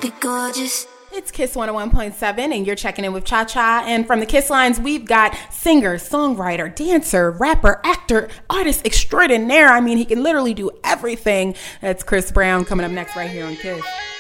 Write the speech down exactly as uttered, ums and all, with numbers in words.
be gorgeous. It's Kiss one oh one point seven, and you're checking in with Cha Cha. And from the Kiss lines, we've got singer, songwriter, dancer, rapper, actor, artist extraordinaire. I mean, he can literally do everything. That's Chris Brown coming up next right here on Kiss.